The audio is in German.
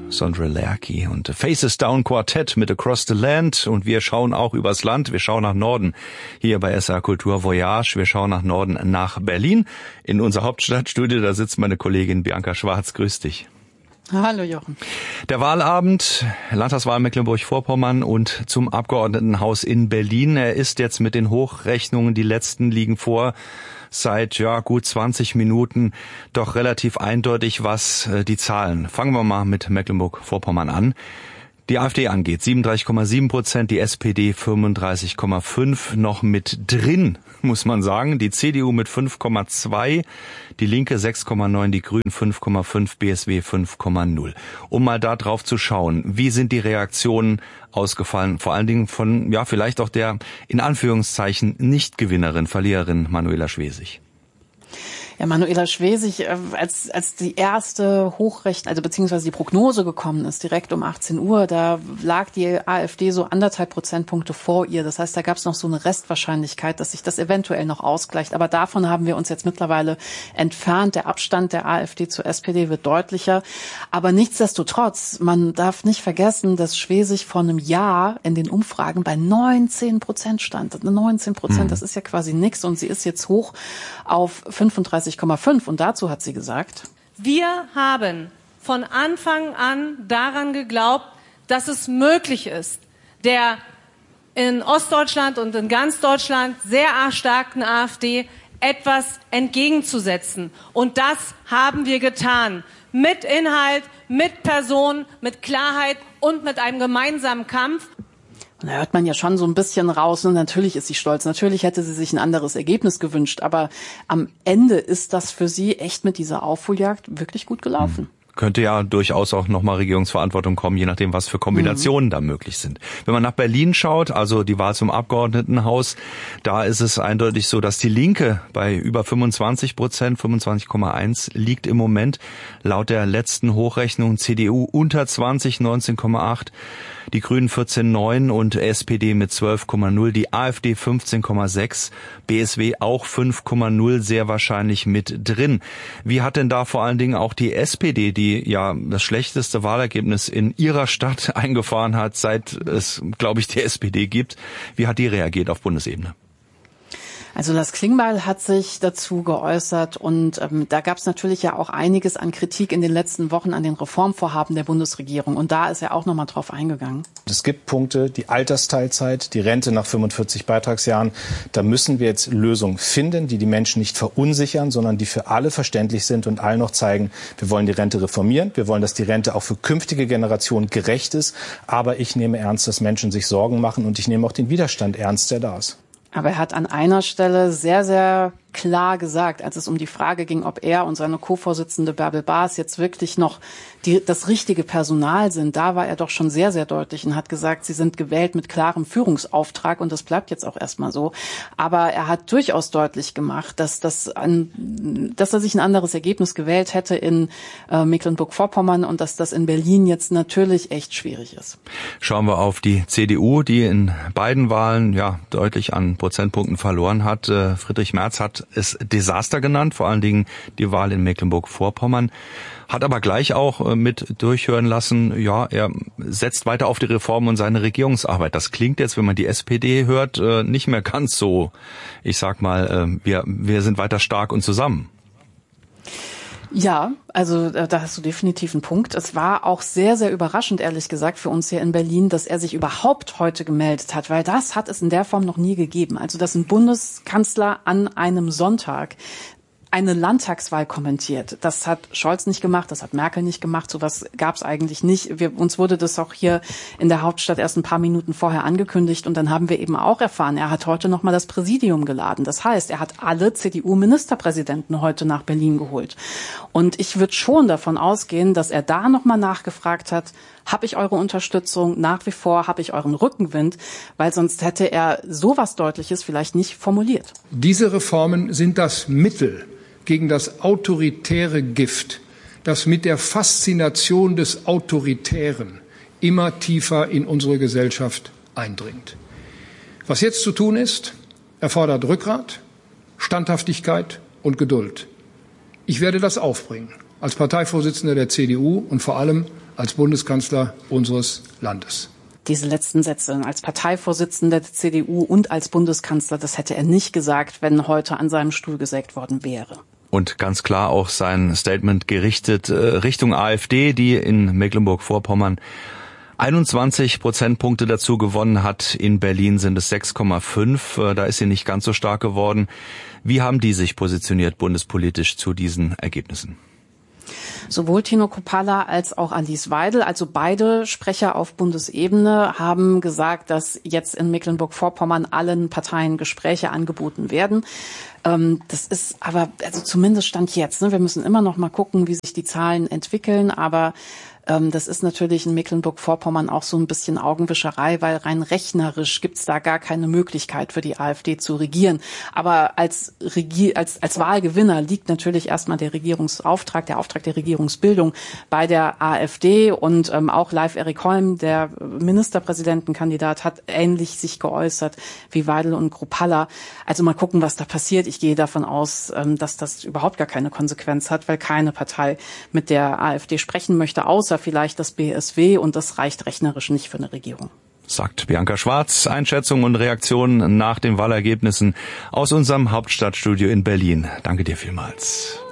Sondre Lerche und Faces Down Quartet mit Across the Land. Und wir schauen auch übers Land. Wir schauen nach Norden hier bei SR Kultur Voyage. Wir schauen nach Norden, nach Berlin. In unser Hauptstadtstudio, da sitzt meine Kollegin Bianca Schwarz. Grüß dich. Hallo Jochen. Der Wahlabend, Landtagswahl Mecklenburg-Vorpommern und zum Abgeordnetenhaus in Berlin. Er ist jetzt mit den Hochrechnungen, die letzten liegen vor, seit gut 20 Minuten doch relativ eindeutig, was die Zahlen. Fangen wir mal mit Mecklenburg-Vorpommern an. Die AfD angeht 37,7%, die SPD 35,5%, noch mit drin, muss man sagen. Die CDU mit 5,2%, die Linke 6,9%, die Grünen 5,5%, BSW 5,0%. Um mal da drauf zu schauen, wie sind die Reaktionen ausgefallen? Vor allen Dingen von, vielleicht auch der, in Anführungszeichen, Nicht-Gewinnerin, Verliererin Manuela Schwesig. Ja, Manuela Schwesig, als die erste Hochrechnung, also beziehungsweise die Prognose gekommen ist, direkt um 18 Uhr, da lag die AfD so 1,5 Prozentpunkte vor ihr. Das heißt, da gab es noch so eine Restwahrscheinlichkeit, dass sich das eventuell noch ausgleicht. Aber davon haben wir uns jetzt mittlerweile entfernt. Der Abstand der AfD zur SPD wird deutlicher. Aber nichtsdestotrotz, man darf nicht vergessen, dass Schwesig vor einem Jahr in den Umfragen bei 19% stand. 19%, das ist ja quasi nichts. Und sie ist jetzt hoch auf 35,5 und dazu hat sie gesagt: Wir haben von Anfang an daran geglaubt, dass es möglich ist, der in Ostdeutschland und in ganz Deutschland sehr starken AfD etwas entgegenzusetzen. Und das haben wir getan. Mit Inhalt, mit Person, mit Klarheit und mit einem gemeinsamen Kampf. Und da hört man ja schon so ein bisschen raus, und natürlich ist sie stolz. Natürlich hätte sie sich ein anderes Ergebnis gewünscht, aber am Ende ist das für sie echt mit dieser Aufholjagd wirklich gut gelaufen. Könnte ja durchaus auch nochmal Regierungsverantwortung kommen, je nachdem, was für Kombinationen da möglich sind. Wenn man nach Berlin schaut, also die Wahl zum Abgeordnetenhaus, da ist es eindeutig so, dass die Linke bei über 25%, 25,1 liegt im Moment. Laut der letzten Hochrechnung CDU unter 20, 19,8. Die Grünen 14,9 und SPD mit 12,0, die AfD 15,6, BSW auch 5,0, sehr wahrscheinlich mit drin. Wie hat denn da vor allen Dingen auch die SPD, die ja das schlechteste Wahlergebnis in ihrer Stadt eingefahren hat, seit es, glaube ich, die SPD gibt, wie hat die reagiert auf Bundesebene? Also Lars Klingbeil hat sich dazu geäußert und da gab es natürlich ja auch einiges an Kritik in den letzten Wochen an den Reformvorhaben der Bundesregierung. Und da ist er auch nochmal drauf eingegangen. Es gibt Punkte, die Altersteilzeit, die Rente nach 45 Beitragsjahren. Da müssen wir jetzt Lösungen finden, die die Menschen nicht verunsichern, sondern die für alle verständlich sind und allen noch zeigen, wir wollen die Rente reformieren. Wir wollen, dass die Rente auch für künftige Generationen gerecht ist. Aber ich nehme ernst, dass Menschen sich Sorgen machen und ich nehme auch den Widerstand ernst, der da ist. Aber er hat an einer Stelle sehr, sehr klar gesagt, als es um die Frage ging, ob er und seine Co-Vorsitzende Bärbel Baas jetzt wirklich noch das richtige Personal sind, da war er doch schon sehr, sehr deutlich und hat gesagt, sie sind gewählt mit klarem Führungsauftrag und das bleibt jetzt auch erstmal so. Aber er hat durchaus deutlich gemacht, dass er sich ein anderes Ergebnis gewählt hätte in Mecklenburg-Vorpommern und dass das in Berlin jetzt natürlich echt schwierig ist. Schauen wir auf die CDU, die in beiden Wahlen deutlich an Prozentpunkten verloren hat. Friedrich Merz hat es Desaster genannt, vor allen Dingen die Wahl in Mecklenburg-Vorpommern, hat aber gleich auch mit durchhören lassen, er setzt weiter auf die Reformen und seine Regierungsarbeit. Das klingt jetzt, wenn man die SPD hört, nicht mehr ganz so, ich sag mal, wir sind weiter stark und zusammen. Ja, also da hast du definitiv einen Punkt. Es war auch sehr, sehr überraschend, ehrlich gesagt, für uns hier in Berlin, dass er sich überhaupt heute gemeldet hat, weil das hat es in der Form noch nie gegeben. Also, dass ein Bundeskanzler an einem Sonntag eine Landtagswahl kommentiert. Das hat Scholz nicht gemacht, das hat Merkel nicht gemacht, sowas gab es eigentlich nicht. Uns wurde das auch hier in der Hauptstadt erst ein paar Minuten vorher angekündigt und dann haben wir eben auch erfahren, er hat heute nochmal das Präsidium geladen. Das heißt, er hat alle CDU-Ministerpräsidenten heute nach Berlin geholt. Und ich würde schon davon ausgehen, dass er da nochmal nachgefragt hat, habe ich eure Unterstützung, nach wie vor habe ich euren Rückenwind, weil sonst hätte er sowas Deutliches vielleicht nicht formuliert. Diese Reformen sind das Mittel gegen das autoritäre Gift, das mit der Faszination des Autoritären immer tiefer in unsere Gesellschaft eindringt. Was jetzt zu tun ist, erfordert Rückgrat, Standhaftigkeit und Geduld. Ich werde das aufbringen, als Parteivorsitzender der CDU und vor allem als Bundeskanzler unseres Landes. Diese letzten Sätze als Parteivorsitzender der CDU und als Bundeskanzler, das hätte er nicht gesagt, wenn heute an seinem Stuhl gesägt worden wäre. Und ganz klar auch sein Statement gerichtet Richtung AfD, die in Mecklenburg-Vorpommern 21 Prozentpunkte dazu gewonnen hat. In Berlin sind es 6,5. Da ist sie nicht ganz so stark geworden. Wie haben die sich positioniert bundespolitisch zu diesen Ergebnissen? Sowohl Tino Kruppalla als auch Alice Weidel, also beide Sprecher auf Bundesebene, haben gesagt, dass jetzt in Mecklenburg-Vorpommern allen Parteien Gespräche angeboten werden. Das ist aber, also zumindest Stand jetzt, ne? Wir müssen immer noch mal gucken, wie sich die Zahlen entwickeln, aber das ist natürlich in Mecklenburg-Vorpommern auch so ein bisschen Augenwischerei, weil rein rechnerisch gibt's da gar keine Möglichkeit für die AfD zu regieren. Aber als Wahlgewinner liegt natürlich erstmal der Auftrag der Regierungsbildung bei der AfD. Und auch Leif Erik Holm, der Ministerpräsidentenkandidat, hat ähnlich sich geäußert wie Weidel und Kruppalla. Also mal gucken, was da passiert. Ich gehe davon aus, dass das überhaupt gar keine Konsequenz hat, weil keine Partei mit der AfD sprechen möchte, außer vielleicht das BSW, und das reicht rechnerisch nicht für eine Regierung. Sagt Bianca Schwarz. Einschätzung und Reaktionen nach den Wahlergebnissen aus unserem Hauptstadtstudio in Berlin. Danke dir vielmals.